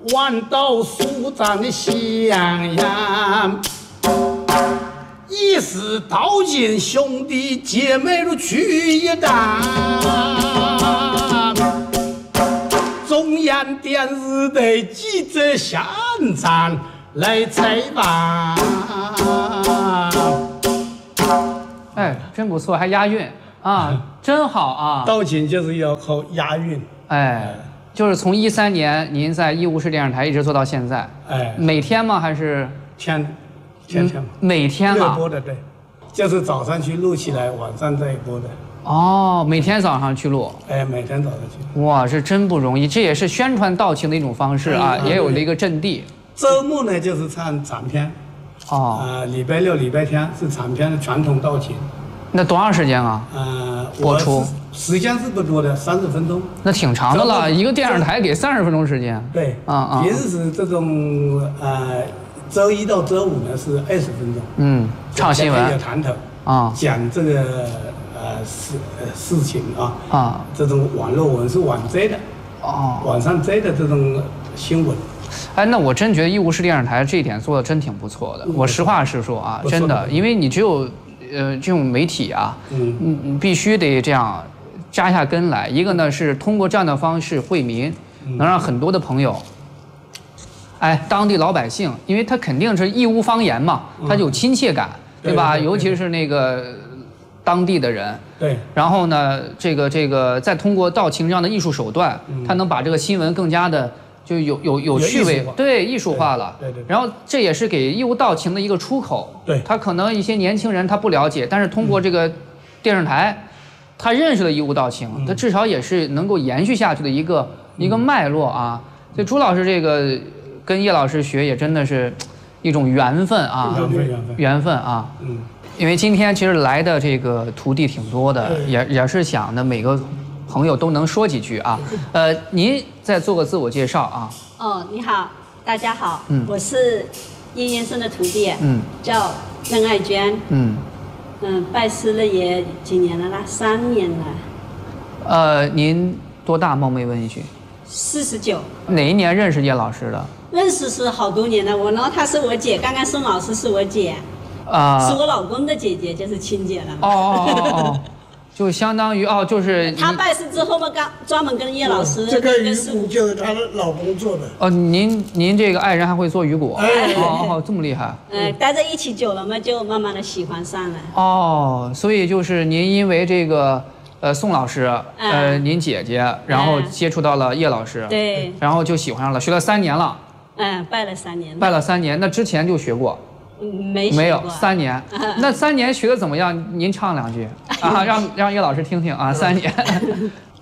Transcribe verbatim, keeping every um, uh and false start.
弯刀舒展的夕阳，一时道尽兄弟姐妹如去一担，中央电视台记者现场来采访。 哎，真不错，还押韵啊，真好啊！ 道情就是要靠押韵。 哎，就是从一三年您在义乌市电视台一直做到现在。 哎， 每天吗？还是天天天嘛？ 每天啊？ 热播的，对，就是早上去录起来，晚上再播的。 哦，每天早上去录。 哎，每天早上去。 哇，这真不容易，这也是宣传道情的一种方式啊， 嗯、 也有了一个阵地。 周末呢，就是唱长篇。 哦， 呃，礼拜六、礼拜天是长篇的传统道情。 那多长时间啊？ 呃， 播出时间是不多的，三十分钟。 那挺长的了，一个电视台给三十分钟时间。 对， 啊啊。 平时这种呃，周一到周五呢是二十分钟。 嗯，唱新闻。 有谈头啊， 讲这个呃事呃事情啊啊， 这种网络文是网摘的。 哦。 网上摘的这种新闻。 哎，那我真觉得义乌市电视台这一点做的真挺不错的。嗯、我实话实说啊，真的，因为你只有呃这种媒体啊，嗯，你必须得这样扎下根来。一个呢是通过这样的方式惠民，能让很多的朋友，哎，当地老百姓，因为他肯定是义乌方言嘛，他有亲切感，嗯、对吧？对对对对，尤其是那个当地的人。 对。 然后呢，这个这个再通过道情这样的艺术手段，嗯、他能把这个新闻更加的。就有有有趣味，对，艺术化了。 对 对, 对。 然后这也是给义乌道情的一个出口。 对。 他可能一些年轻人他不了解，但是通过这个电视台，他认识了义乌道情，他至少也是能够延续下去的一个一个脉络啊。所以朱老师这个跟叶老师学也真的是一种缘分啊， 缘分缘分缘分啊。 嗯。 因为今天其实来的这个徒弟挺多的，也也是想的每个朋友都能说几句啊。呃，您再做个自我介绍啊。 哦，你好，大家好，嗯，我是叶先生的徒弟，嗯，叫任爱娟，嗯，嗯，拜师了也几年了啦，三年了。 呃，您多大？冒昧问一句。 四十九。 哪一年认识叶老师的？ 认识是好多年了，我呢，她是我姐，刚刚宋老师是我姐， 啊、呃， 是我老公的姐姐，就是亲姐了。 哦哦哦哦。就相当于哦，就是他拜师之后嘛，刚专门跟叶老师、 嗯、这个鱼骨就是她的老公做的。 哦，您您这个爱人还会做鱼骨？哎，哦哦，这么厉害。 嗯，待在一起久了嘛，就慢慢的喜欢上了。 哦，所以就是您因为这个呃宋老师，嗯、呃您姐姐，然后接触到了叶老师， 对， 然后就喜欢上了，学了三年了。 嗯，拜了三年。 拜了三年，那之前就学过。 没没有三年，那三年学的怎么样？您唱两句啊，让让叶老师听听啊。三年，